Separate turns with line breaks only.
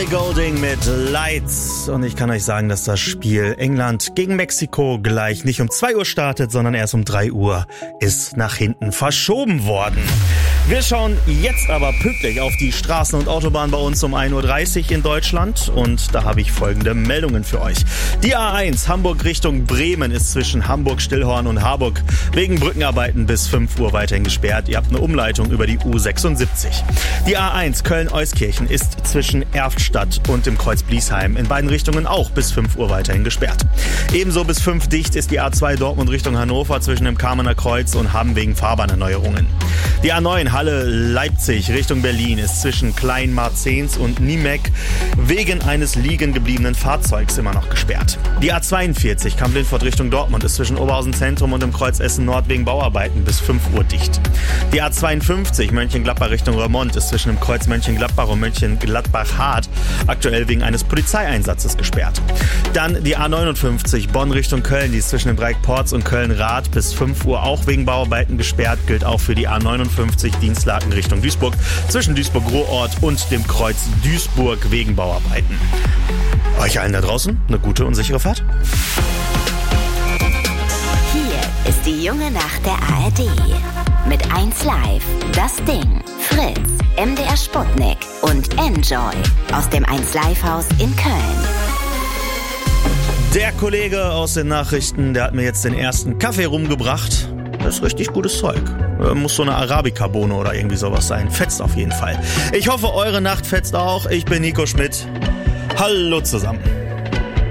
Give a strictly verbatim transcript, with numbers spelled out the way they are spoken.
Ellie Goulding mit Lights. Und ich kann euch sagen, dass das Spiel England gegen Mexiko gleich nicht um zwei Uhr startet, sondern erst um drei Uhr ist nach hinten verschoben worden. Wir schauen jetzt aber pünktlich auf die Straßen und Autobahnen bei uns um ein Uhr dreißig in Deutschland. Und da habe ich folgende Meldungen für euch. Die A eins Hamburg Richtung Bremen ist zwischen Hamburg-Stillhorn und Harburg wegen Brückenarbeiten bis fünf Uhr weiterhin gesperrt. Ihr habt eine Umleitung über die U sechsundsiebzig. Die A eins Köln-Euskirchen ist zwischen Erftstadt und dem Kreuz Bliesheim in beiden Richtungen auch bis fünf Uhr weiterhin gesperrt. Ebenso bis fünf dicht ist die A zwei Dortmund Richtung Hannover zwischen dem Kamener Kreuz und Hamm wegen Fahrbahnerneuerungen. Die A neun Halle-Leipzig Richtung Berlin ist zwischen Kleinmarzens und Niemek wegen eines liegen gebliebenen Fahrzeugs immer noch gesperrt. Die A zweiundvierzig Kamp-Lintfort Richtung Dortmund ist zwischen Oberhausen Zentrum und dem Kreuz Essen Nord wegen Bauarbeiten bis fünf Uhr dicht. Die A zweiundfünfzig Mönchengladbach Richtung Remont ist zwischen dem Kreuz Mönchengladbach und Mönchengladbach-Hart aktuell wegen eines Polizeieinsatzes gesperrt. Dann die A neunundfünfzig Bonn Richtung Köln, die ist zwischen dem Dreieck Porz und Köln-Rath bis fünf Uhr auch wegen Bauarbeiten gesperrt, gilt auch für die A neunundfünfzig Dienstlaken Richtung Duisburg zwischen Duisburg-Ruhrort und dem Kreuz Duisburg wegen Bauarbeiten. Euch allen da draußen eine gute und sichere Fahrt.
Hier ist die junge Nacht der A R D. Mit eins Live, Das Ding, Fritz, M D R Sputnik und Enjoy aus dem eins Live Haus in Köln.
Der Kollege aus den Nachrichten, der hat mir jetzt den ersten Kaffee rumgebracht. Das ist richtig gutes Zeug. Muss so eine Arabica-Bohne oder irgendwie sowas sein. Fetzt auf jeden Fall. Ich hoffe, eure Nacht fetzt auch. Ich bin Nico Schmidt. Hallo zusammen.